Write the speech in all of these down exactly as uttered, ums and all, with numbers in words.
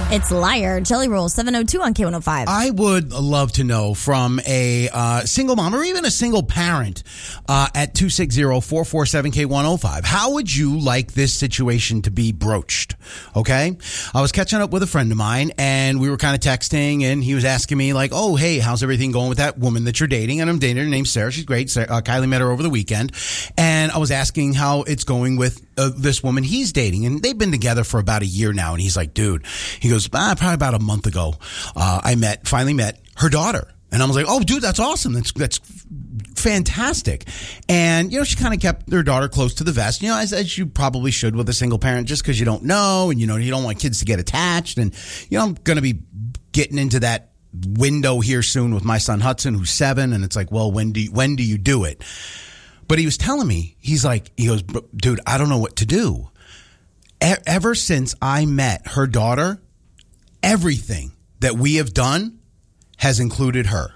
It's Liar, Jelly Roll, seven oh two on K one oh five. I would love to know from a uh, single mom or even a single parent uh, at two six zero, four four seven, K one oh five. How would you like this situation to be broached? Okay? I was catching up with a friend of mine, and we were kind of texting, and he was asking me, like, oh, hey, how's everything going with that woman that you're dating? And I'm dating her. Name's Sarah. She's great. Sarah, uh, Kylie met her over the weekend. And I was asking how it's going with uh, this woman he's dating. And they've been together for about a year now. And he's like, dude, he goes, ah, probably about a month ago, uh, I met, finally met her daughter. And I was like, oh, dude, that's awesome. That's, that's fantastic. And, you know, she kind of kept her daughter close to the vest, you know, as, as you probably should with a single parent, just because you don't know. And, you know, you don't want kids to get attached. And, you know, I'm going to be getting into that window here soon with my son Hudson, who's seven. And it's like, well, when do you, when do you do it? But he was telling me, he's like, he goes, dude, I don't know what to do. E- ever since I met her daughter, everything that we have done has included her.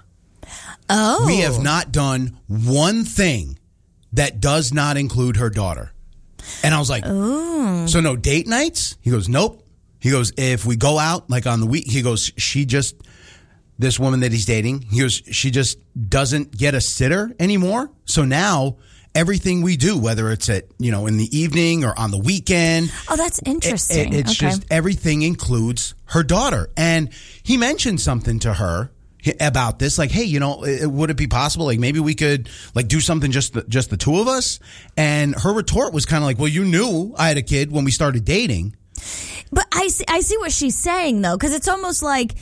Oh. We have not done one thing that does not include her daughter. And I was like, Ooh. So no date nights? He goes, nope. He goes, if we go out like on the week, he goes, she just, this woman that he's dating, he goes, she just doesn't get a sitter anymore. So now everything we do, whether it's at, you know, in the evening or on the weekend. Oh, that's interesting. It, it, it's okay. just everything includes her daughter. And he mentioned something to her about this, like, hey, you know, would it be possible, like, maybe we could, like, do something just the, just the two of us? And her retort was kind of like, well, you knew I had a kid when we started dating. But I see, I see what she's saying, though, because it's almost like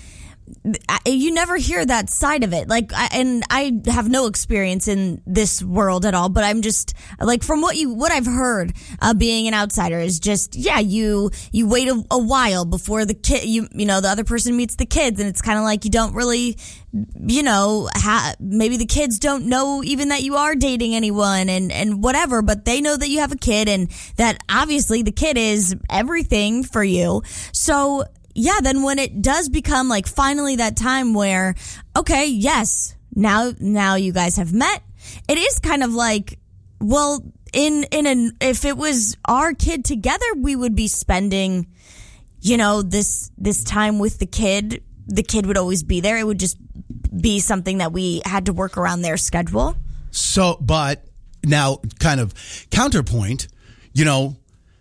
you never hear that side of it. Like, I, and I have no experience in this world at all, but I'm just like, from what you, what I've heard, uh, being an outsider is just, yeah, you, you wait a, a while before the kid, you, you know, the other person meets the kids, and it's kind of like you don't really, you know, ha- maybe the kids don't know even that you are dating anyone and, and whatever, but they know that you have a kid and that obviously the kid is everything for you. So, yeah, then when it does become like finally that time where, okay, yes, now now you guys have met, it is kind of like, well, in in an if it was our kid together, we would be spending, you know, this this time with the kid. The kid would always be there. It would just be something that we had to work around their schedule. So, but now, kind of counterpoint, you know,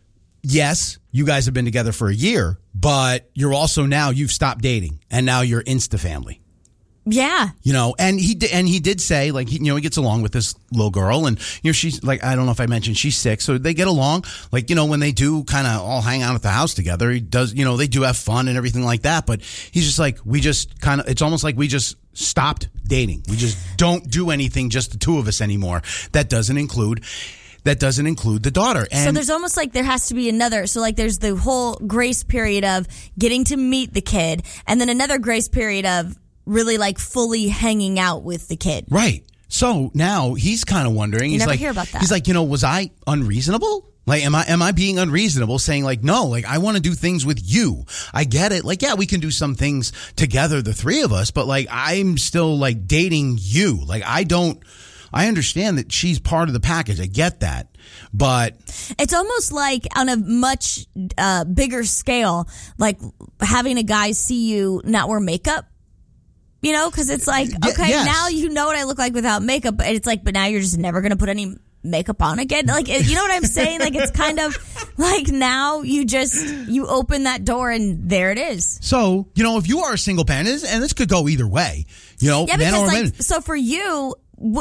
yes, you guys have been together for a year, but you're also now, you've stopped dating, and now you're Insta family. Yeah. You know, and he did, and he did say, like, he, you know, he gets along with this little girl, and, you know, she's like, I don't know if I mentioned she's six, so they get along. Like, you know, when they do kind of all hang out at the house together, he does, you know, they do have fun and everything like that, but he's just like, we just kind of, it's almost like we just stopped dating. We just don't do anything, just the two of us anymore. That doesn't include That doesn't include the daughter. And so there's almost like there has to be another. So like there's the whole grace period of getting to meet the kid, and then another grace period of really like fully hanging out with the kid. Right. So now he's kind of wondering. You he's never like, hear about that. He's like, you know, was I unreasonable? Like, am I am I being unreasonable saying like, no, like I want to do things with you. I get it. Like, yeah, we can do some things together, the three of us, but like I'm still like dating you. Like I don't. I understand that she's part of the package. I get that. But it's almost like on a much uh, bigger scale, like having a guy see you not wear makeup, you know, because it's like, okay, yes. Now you know what I look like without makeup. But it's like, but now you're just never going to put any makeup on again. Like, you know what I'm saying? Like, it's kind of like now you just, you open that door and there it is. So, you know, if you are a single parent, and this could go either way, you know, yeah, men because or like, women. So for you,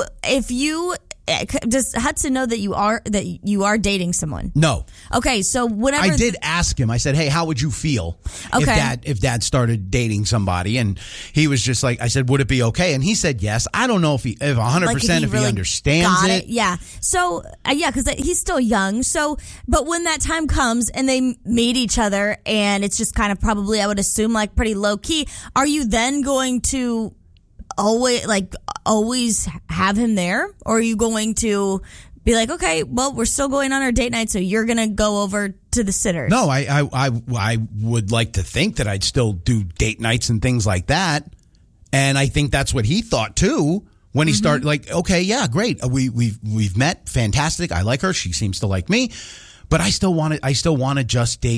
if you, does Hudson know that you are that you are dating someone? No. Okay, so whenever I did ask him, I said, "Hey, how would you feel okay. if dad if dad started dating somebody?" And he was just like, "I said, would it be okay?" And he said, "Yes." I don't know if he if one hundred like percent if he, really he understands got it. it. Yeah. So uh, yeah, because he's still young. So, but when that time comes and they meet each other, and it's just kind of probably, I would assume, like pretty low key. Are you then going to always like always have him there, or are you going to be like, okay, well, we're still going on our date night, so you're gonna go over to the sitters? No, I I I, I would like to think that I'd still do date nights and things like that, and I think that's what he thought too when he mm-hmm. started. Like, okay, yeah, great, we we've we've met, fantastic. I like her, she seems to like me, but I still want to I still want to just date you.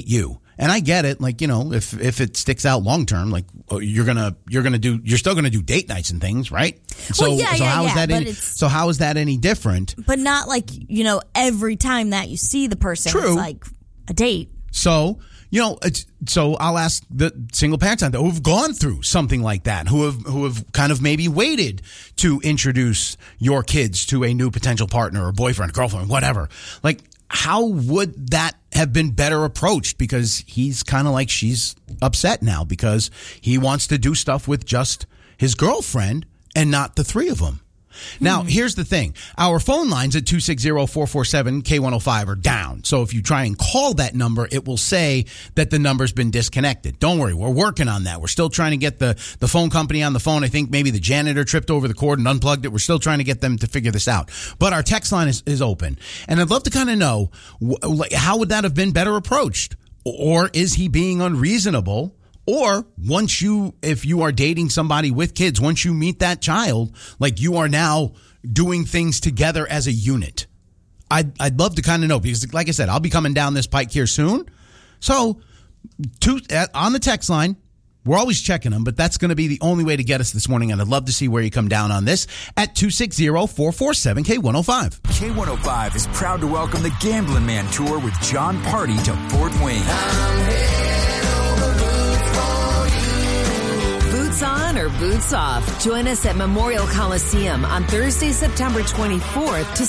And I get it. Like, you know, if if it sticks out long term, like you're gonna you're gonna do you're still gonna do date nights and things, right? So well, yeah, so yeah, how is yeah, that but any, it's- so how is that any different? But not like, you know, every time that you see the person, True. it's like a date. So, you know, it's, so I'll ask the single parents out there who have gone through something like that, who have who have kind of maybe waited to introduce your kids to a new potential partner or boyfriend, girlfriend, whatever. Like, how would that have been better approached? Because he's kind of like, she's upset now because he wants to do stuff with just his girlfriend and not the three of them. Now, here's the thing. Our phone lines at two six zero, four four seven, K one oh five are down. So if you try and call that number, it will say that the number's been disconnected. Don't worry. We're working on that. We're still trying to get the, the phone company on the phone. I think maybe the janitor tripped over the cord and unplugged it. We're still trying to get them to figure this out. But our text line is, is open. And I'd love to kind of know, wh- like, how would that have been better approached? Or is he being unreasonable? Or once you, if you are dating somebody with kids, once you meet that child, like you are now doing things together as a unit. I'd, I'd love to kind of know because, like I said, I'll be coming down this pike here soon. So two, on the text line, we're always checking them, but that's going to be the only way to get us this morning. And I'd love to see where you come down on this at two six zero, four four seven, K one oh five. K one oh five is proud to welcome the Gambling Man Tour with John Party to Fort Wayne. Boots on or boots off? Join us at Memorial Coliseum on Thursday, September twenty-fourth to